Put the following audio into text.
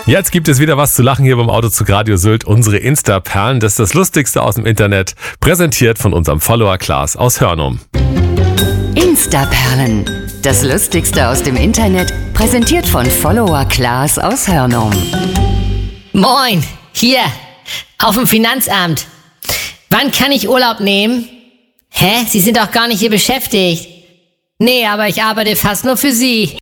Jetzt gibt es wieder was zu lachen hier beim Autozug Radio Sylt. Unsere Insta-Perlen, das ist das Lustigste aus dem Internet, präsentiert von unserem Follower Klaas aus Hörnum. Insta-Perlen, das Lustigste aus dem Internet, präsentiert von Follower Klaas aus Hörnum. Moin, hier, auf dem Finanzamt. Wann kann ich Urlaub nehmen? Hä? Sie sind doch gar nicht hier beschäftigt. Nee, aber ich arbeite fast nur für Sie.